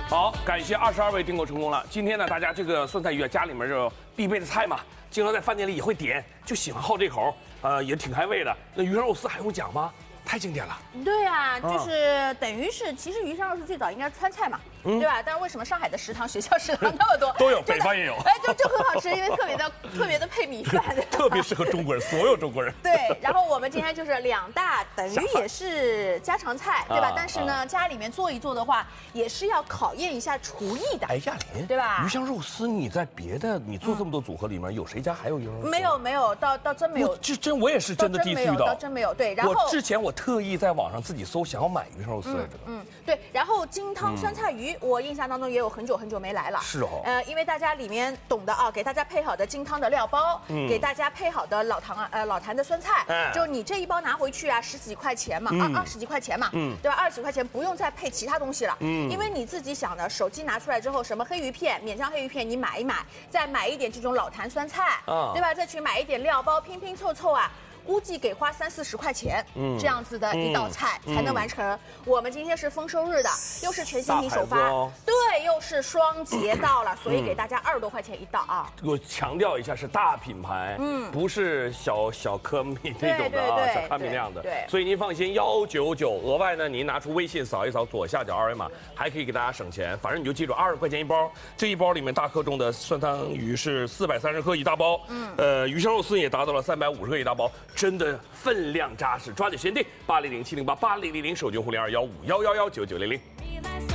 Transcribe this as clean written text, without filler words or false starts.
好，感谢22位订购成功了。今天呢，大家这个酸菜鱼啊，家里面就必备的菜嘛，经常在饭店里也会点，就喜欢好这口，也挺开胃的。那鱼香肉丝还用讲吗？太经典了。 对啊，就是等于是，其实鱼香肉丝最早应该是川菜嘛，对吧？但是为什么上海的食堂、学校食堂那么多？ 都有，北方也有。 哎，就很好吃，因为特别的配米饭， 特别适合中国人，所有中国人。 对，然后我们今天就是2大，等于也是家常菜，对吧？但是呢，家里面做一做的话，也是要考验一下厨艺的。 哎，亚林， 对吧？ 鱼香肉丝你在别的你做这么多组合里面，有谁家还有鱼香肉丝？ 没有，倒真没有。 我也是真的第一次遇到， 真没有。对，然后我之前我特意在网上自己搜，想要买鱼香肉丝来着。 对，然后金汤酸菜鱼，我印象当中也有很久没来了。 是哦。 因为大家里面懂的啊，给大家配好的金汤的料包，给大家配好的老坛的酸菜，就你这一包拿回去啊，10几块钱嘛，20几块钱嘛，对吧？20几块钱不用再配其他东西了，因为你自己想的，手机拿出来之后，什么黑鱼片、勉强黑鱼片你买一买，再买一点这种老坛酸菜，对吧？再去买一点料包，拼拼凑凑啊。估计给花30、40块钱，这样子的一道菜才能完成。我们今天是丰收日的，又是全新品首发，对，又是双节到了，所以给大家20多块钱一道啊。 我强调一下，是大品牌，不是小颗米那种的啊，小颗米那样的。 对， 所以您放心，199。额外呢，您拿出微信扫一扫左下角2维码，还可以给大家省钱。反正你就记住，20块钱一包。这一包里面大克重的酸汤鱼是430克一大包，鱼香肉丝也达到了350克一大包。真的分量扎实，抓紧时间订800-708-8000，手机用户0215111990。